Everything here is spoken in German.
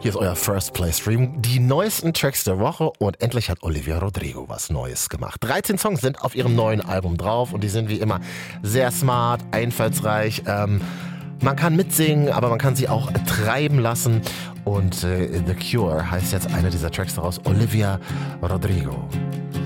Hier ist euer First Play Stream. Die neuesten Tracks der Woche und endlich hat Olivia Rodrigo was Neues gemacht. 13 Songs sind auf ihrem neuen Album drauf und die sind wie immer sehr smart, einfallsreich. Man kann mitsingen, aber man kann sie auch treiben lassen. Und The Cure heißt jetzt einer dieser Tracks daraus, Olivia Rodrigo.